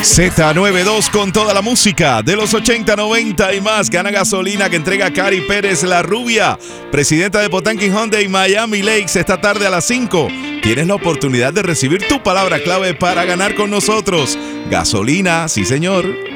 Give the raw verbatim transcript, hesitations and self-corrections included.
Z noventa y dos con toda la música de los ochenta, noventa y más. Gana gasolina que entrega Cari Pérez, la rubia, presidenta de Potanqui Hyundai Miami Lakes, esta tarde a las cinco. Tienes la oportunidad de recibir tu palabra clave para ganar con nosotros. Gasolina, sí señor.